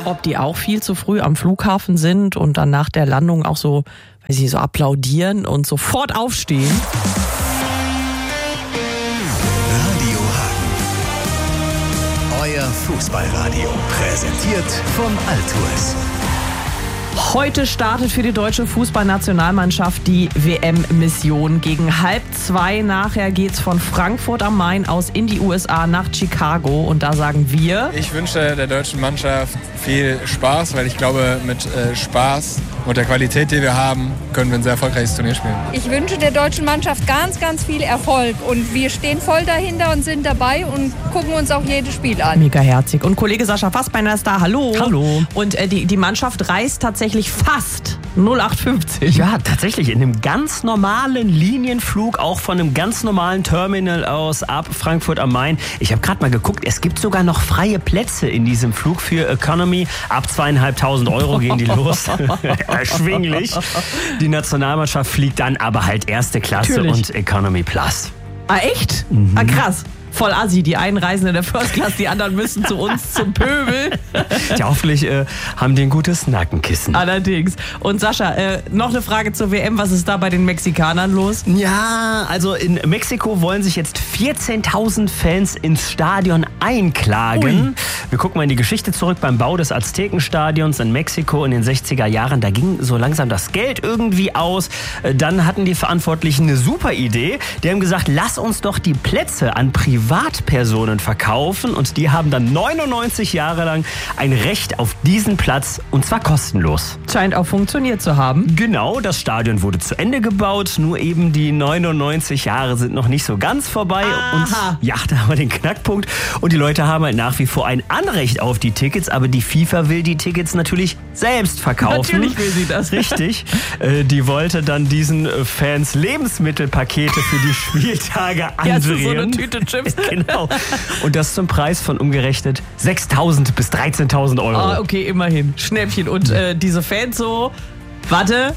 Ob die auch viel zu früh am Flughafen sind und dann nach der Landung auch so, weiß ich, so applaudieren und sofort aufstehen. Radio Hagen. Euer Fußballradio. Präsentiert von Altours. Heute startet für die deutsche Fußballnationalmannschaft die WM-Mission. Gegen 1:30 nachher geht's von Frankfurt am Main aus in die USA nach Chicago. Und da sagen wir: Ich wünsche der deutschen Mannschaft viel Spaß, weil ich glaube, mit Spaß und der Qualität, die wir haben, können wir ein sehr erfolgreiches Turnier spielen. Ich wünsche der deutschen Mannschaft ganz, ganz viel Erfolg. Und wir stehen voll dahinter und sind dabei und gucken uns auch jedes Spiel an. Mega herzig. Und Kollege Sascha Fassbeiner ist da. Hallo. Hallo. Und die Mannschaft reist tatsächlich fast 0850. Ja, tatsächlich in einem ganz normalen Linienflug, auch von einem ganz normalen Terminal aus ab Frankfurt am Main. Ich habe gerade mal geguckt, es gibt sogar noch freie Plätze in diesem Flug für Economy. Ab 2.500 Euro gehen die los. Erschwinglich. Die Nationalmannschaft fliegt dann aber halt erste Klasse Natürlich. und Economy Plus. Ah, echt? Ah, krass. Voll assi. Die einen reisen in der First Class, die anderen müssen zu uns zum Pöbel. Ja, hoffentlich haben die ein gutes Nackenkissen. Allerdings. Und Sascha, noch eine Frage zur WM. Was ist da bei den Mexikanern los? Ja, also in Mexiko wollen sich jetzt 14.000 Fans ins Stadion einklagen. Ui. Wir gucken mal in die Geschichte zurück. Beim Bau des Aztekenstadions in Mexiko in den 60er Jahren, da ging so langsam das Geld irgendwie aus. Dann hatten die Verantwortlichen eine super Idee. Die haben gesagt, lass uns doch die Plätze an Privatpersonen verkaufen, und die haben dann 99 Jahre lang ein Recht auf diesen Platz, und zwar kostenlos. Scheint auch funktioniert zu haben. Genau, das Stadion wurde zu Ende gebaut, nur eben die 99 Jahre sind noch nicht so ganz vorbei. Aha. Und ja, da haben wir den Knackpunkt. Und die Leute haben halt nach wie vor ein Anrecht auf die Tickets, aber die FIFA will die Tickets natürlich selbst verkaufen. Natürlich will sie das. Richtig. Die wollte dann diesen Fans Lebensmittelpakete für die Spieltage andrehen. Ja, so eine Tüte Chips. Genau. Und das zum Preis von umgerechnet 6.000 bis 13.000 Euro. Ah, okay, immerhin. Schnäppchen. Und diese Fans so, warte,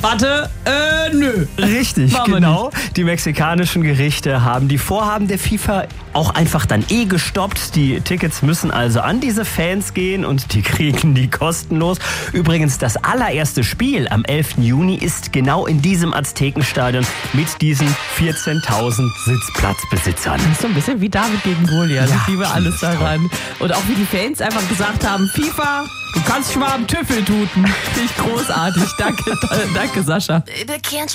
nö. Richtig, Machen wir genau. Die mexikanischen Gerichte haben die Vorhaben der FIFA auch einfach dann gestoppt. Die Tickets müssen also an diese Fans gehen und die kriegen die kostenlos. Übrigens, das allererste Spiel am 11. Juni ist genau in diesem Aztekenstadion mit diesen 14.000 Sitzplatzbesitzern. Das ist so ein bisschen wie David gegen Goliath. Ja, Ich liebe alles daran. Und auch wie die Fans einfach gesagt haben, FIFA, du kannst Schwaben Tüffel tuten. Finde ich großartig. Danke, Sascha. Baby, can't you